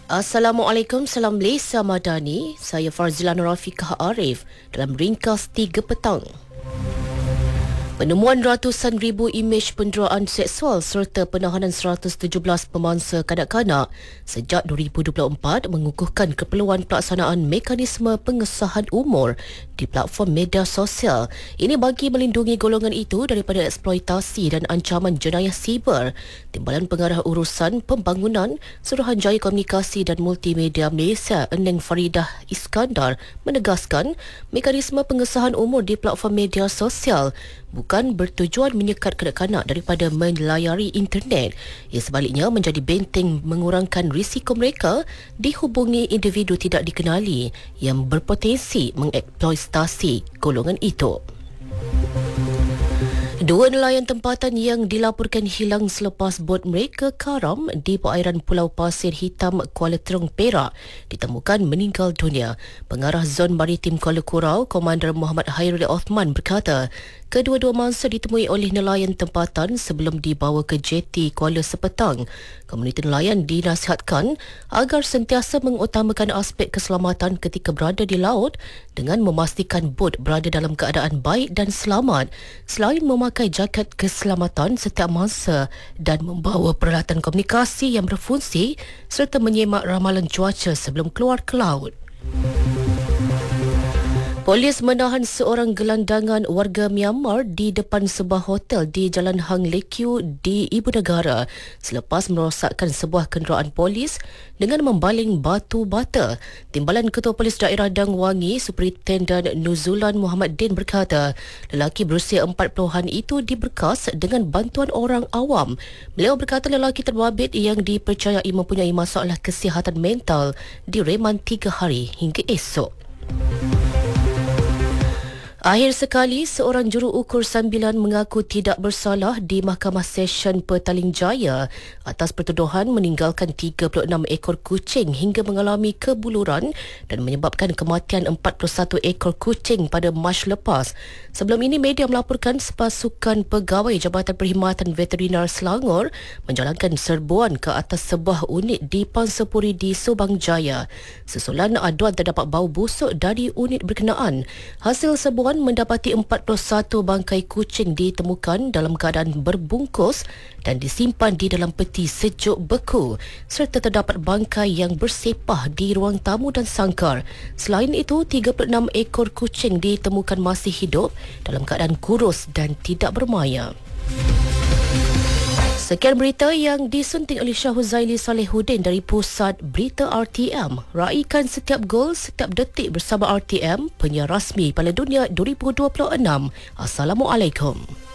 Assalamualaikum, salam Malaysia Madani. Saya Farzilana Rafiqah Arif dalam ringkas 3 petang. Penemuan ratusan ribu imej penderaan seksual serta penahanan 117 pemangsa kanak-kanak sejak 2024 mengukuhkan keperluan pelaksanaan mekanisme pengesahan umur di platform media sosial. Ini bagi melindungi golongan itu daripada eksploitasi dan ancaman jenayah siber. Timbalan Pengarah Urusan Pembangunan Suruhanjaya Komunikasi dan Multimedia Malaysia, Eneng Faridah Iskandar, menegaskan mekanisme pengesahan umur di platform media sosial bukan bertujuan menyekat kanak-kanak daripada melayari internet. Ia sebaliknya menjadi benteng mengurangkan risiko mereka dihubungi individu tidak dikenali yang berpotensi mengeksploitasi golongan itu. 2 nelayan tempatan yang dilaporkan hilang selepas bot mereka karam di perairan Pulau Pasir Hitam, Kuala Terong, Perak ditemukan meninggal dunia. Pengarah Zon Maritim Kuala Kurau, Komander Muhammad Hairul Othman berkata, kedua-dua mangsa ditemui oleh nelayan tempatan sebelum dibawa ke jeti Kuala Sepetang. Komuniti nelayan dinasihatkan agar sentiasa mengutamakan aspek keselamatan ketika berada di laut dengan memastikan bot berada dalam keadaan baik dan selamat, selain memakai jaket keselamatan setiap masa dan membawa peralatan komunikasi yang berfungsi serta menyemak ramalan cuaca sebelum keluar ke laut. Polis menahan seorang gelandangan warga Myanmar di depan sebuah hotel di Jalan Hang Lekyu di Ibu Negara selepas merosakkan sebuah kenderaan polis dengan membaling batu bata. Timbalan Ketua Polis Daerah Dang Wangi, Superintendent Nuzulan Muhammad Din berkata, lelaki berusia 40-an itu diberkas dengan bantuan orang awam. Beliau berkata lelaki terbabit yang dipercayai mempunyai masalah kesihatan mental direman 3 hari hingga esok. Akhir sekali, seorang juruukur sambilan mengaku tidak bersalah di Mahkamah Session Petaling Jaya atas pertuduhan meninggalkan 36 ekor kucing hingga mengalami kebuluran dan menyebabkan kematian 41 ekor kucing pada Mac lepas. Sebelum ini, media melaporkan sepasukan pegawai Jabatan Perkhidmatan Veterinar Selangor menjalankan serbuan ke atas sebuah unit di Pansapuri di Subang Jaya. Susulan aduan terdapat bau busuk dari unit berkenaan. Hasil serbuan mendapati 41 bangkai kucing ditemukan dalam keadaan berbungkus dan disimpan di dalam peti sejuk beku serta terdapat bangkai yang bersepah di ruang tamu dan sangkar. Selain itu, 36 ekor kucing ditemukan masih hidup dalam keadaan kurus dan tidak bermaya. Sekian berita yang disunting oleh Syah Huzaili Salehuddin dari Pusat Berita RTM. Raikan setiap gol, setiap detik bersama RTM, penyiar rasmi Piala Dunia 2026. Assalamualaikum.